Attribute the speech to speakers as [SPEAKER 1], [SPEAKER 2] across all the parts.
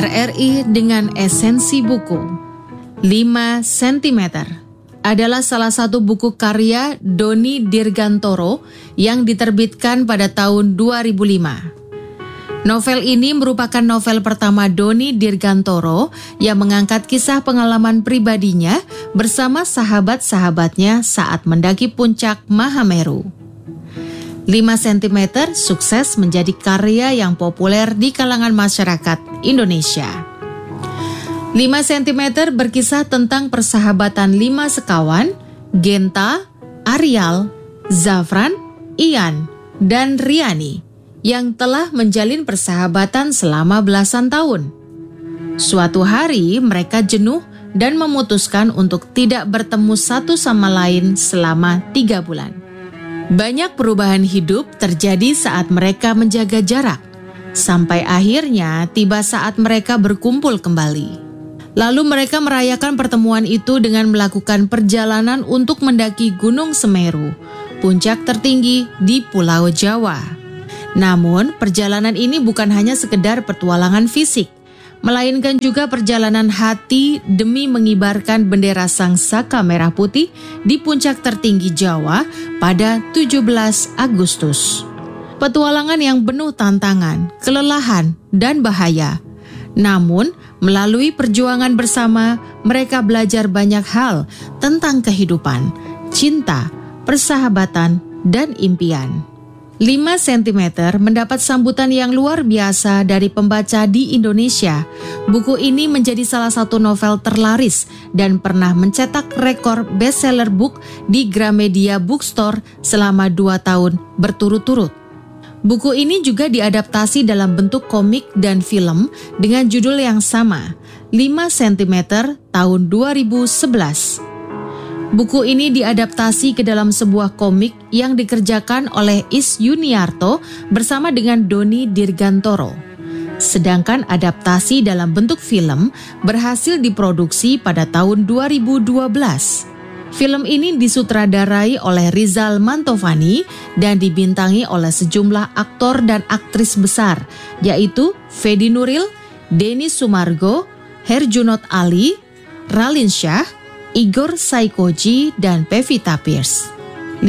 [SPEAKER 1] RRI dengan esensi buku. 5 cm adalah salah satu buku karya Doni Dirgantoro yang diterbitkan pada tahun 2005. Novel ini merupakan novel pertama Doni Dirgantoro yang mengangkat kisah pengalaman pribadinya bersama sahabat-sahabatnya saat mendaki puncak Mahameru. 5 cm sukses menjadi karya yang populer di kalangan masyarakat Indonesia. 5 cm berkisah tentang persahabatan 5 sekawan, Genta, Arial, Zafran, Ian, dan Riani, yang telah menjalin persahabatan selama belasan tahun. Suatu hari mereka jenuh dan memutuskan untuk tidak bertemu satu sama lain selama 3 bulan. Banyak perubahan hidup terjadi saat mereka menjaga jarak, sampai akhirnya tiba saat mereka berkumpul kembali. Lalu mereka merayakan pertemuan itu dengan melakukan perjalanan untuk mendaki Gunung Semeru, puncak tertinggi di Pulau Jawa. Namun, perjalanan ini bukan hanya sekedar petualangan fisik, melainkan juga perjalanan hati demi mengibarkan bendera Sang Saka Merah Putih di puncak tertinggi Jawa pada 17 Agustus. Petualangan yang penuh tantangan, kelelahan, dan bahaya. Namun, melalui perjuangan bersama, mereka belajar banyak hal tentang kehidupan, cinta, persahabatan, dan impian. 5 cm mendapat sambutan yang luar biasa dari pembaca di Indonesia. Buku ini menjadi salah satu novel terlaris dan pernah mencetak rekor bestseller book di Gramedia Bookstore selama 2 tahun berturut-turut. Buku ini juga diadaptasi dalam bentuk komik dan film dengan judul yang sama, 5 cm tahun 2011. Buku ini diadaptasi ke dalam sebuah komik yang dikerjakan oleh Is Yuniarto bersama dengan Doni Dirgantoro. Sedangkan adaptasi dalam bentuk film berhasil diproduksi pada tahun 2012. Film ini disutradarai oleh Rizal Mantovani dan dibintangi oleh sejumlah aktor dan aktris besar, yaitu Fedi Nuril, Denny Sumargo, Herjunot Ali, Ralin Shah, Igor Saikoji, dan Pevita Pierce. 5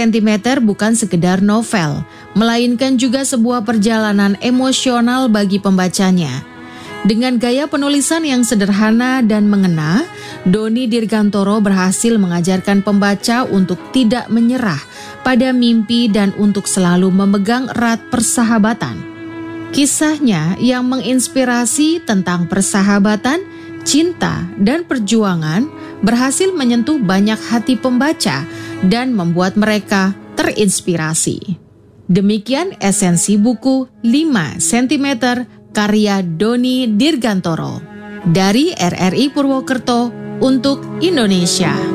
[SPEAKER 1] cm bukan sekedar novel, melainkan juga sebuah perjalanan emosional bagi pembacanya. Dengan gaya penulisan yang sederhana dan mengena, Doni Dirgantoro berhasil mengajarkan pembaca untuk tidak menyerah pada mimpi dan untuk selalu memegang erat persahabatan. Kisahnya yang menginspirasi tentang persahabatan, cinta, dan perjuangan berhasil menyentuh banyak hati pembaca dan membuat mereka terinspirasi. Demikian esensi buku 5 cm karya Doni Dirgantoro dari RRI Purwokerto untuk Indonesia.